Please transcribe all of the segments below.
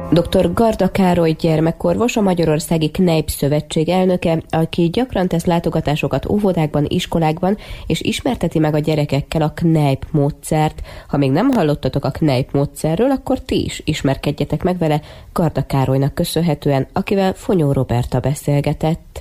Dr. Garda Károly gyermekkorvos, a Magyarországi Kneipp Szövetség elnöke, aki gyakran tesz látogatásokat óvodákban, iskolákban, és ismerteti meg a gyerekekkel a Kneipp módszert. Ha még nem hallottatok a Kneipp módszerről, akkor ti is ismerkedjetek meg vele Garda Károlynak köszönhetően, akivel Fonyó Roberta beszélgetett.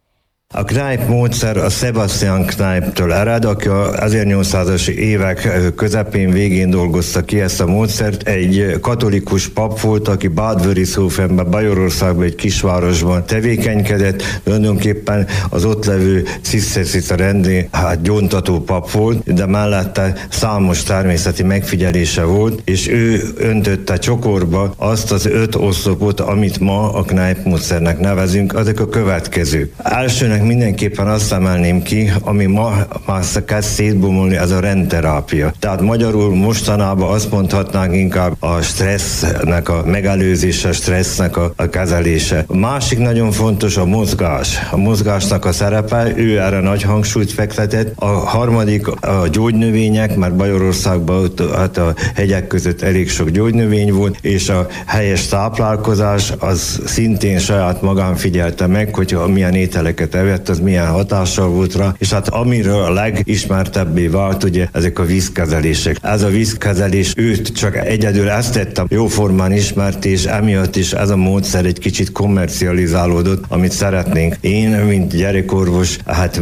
A Kneipp módszer a Sebastian Kneipptől ered, aki a 1800-as évek közepén végén dolgozta ki ezt a módszert. Egy katolikus pap volt, aki Bad Wörishofen, Bajorországban, egy kisvárosban tevékenykedett. Tulajdonképpen az ott levő cisztercita rendi gyóntató pap volt, de mellette számos természeti megfigyelése volt, és ő öntötte csokorba azt az 5 oszlopot, amit ma a Kneipp módszernek nevezünk. Azok a következők. Elsőnek mindenképpen azt emelném ki, ami ma már kezd szétbomolni, ez a rendterápia. Tehát magyarul mostanában azt mondhatnánk inkább a stressznek a megelőzése, stressznek a kezelése. A másik nagyon fontos a mozgás. A mozgásnak a szerepe, ő erre nagy hangsúlyt fektetett. A harmadik a gyógynövények, mert Bajorországban hát a hegyek között elég sok gyógynövény volt, és a helyes táplálkozás az szintén saját magán figyelte meg, hogyha milyen ételeket evett, az milyen hatással volt rá, és hát amiről a legismertebbé vált, ugye ezek a vízkezelések. Ez a vízkezelés őt csak egyedül ezt tette jóformán ismert, és emiatt is ez a módszer egy kicsit kommercializálódott, amit szeretnénk. Én, mint gyerekorvos,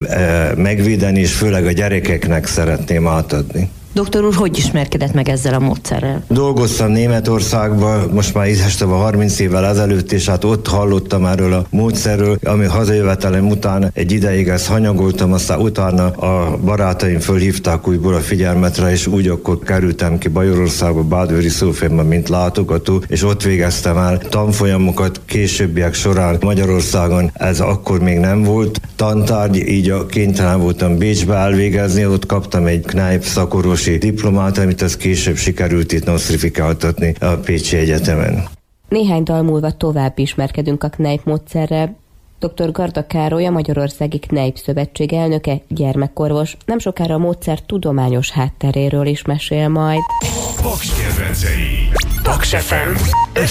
megvédeni, és főleg a gyerekeknek szeretném átadni. Doktor úr, hogy ismerkedett meg ezzel a módszerrel? Dolgoztam Németországban, most már este 30 évvel ezelőtt, és hát ott hallottam erről a módszerről, ami hazajövetelem után egy ideig ezt hanyagoltam, aztán utána a barátaim fölhívták újból a figyelmetre, és úgy akkor kerültem ki Bajorországba, Bad Wörishofen, mint látogató, és ott végeztem el tanfolyamokat későbbiek során Magyarországon. Ez akkor még nem volt tantárgy, így kénytelen voltam Bécsbe elvégezni, ott kaptam egy Kneipp szakorvosi diplomát, amit az később sikerült itt nosztrifikáltatni a Pécsi Egyetemen. Néhány dal múlva tovább ismerkedünk a Kneipp módszerrel. Dr. Garda Károly, a Magyarországi Kneipp Szövetség elnöke, gyermekkorvos. Nem sokára a módszer tudományos hátteréről is mesél majd. Paks kedvencei. Paks FM.